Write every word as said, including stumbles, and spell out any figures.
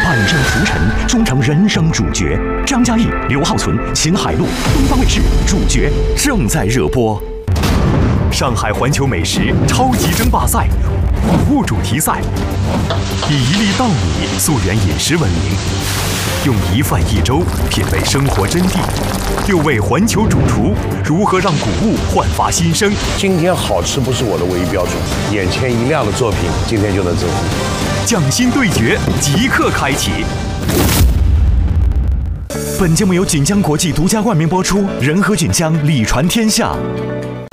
万仞浮沉，终成人生主角。张嘉译、刘浩存、秦海璐，东方卫视主角正在热播。上海环球美食超级争霸赛，谷物主题赛，以一粒稻米溯源饮食闻名，用一饭一粥品味生活真谛。六位环球主厨如何让谷物焕发新生？ 今天好吃不是我的唯一标准，眼前一亮的作品，今天就能征服。 匠心对决即刻开启。本节目由锦江国际独家冠名播出，仁和锦江，礼传天下。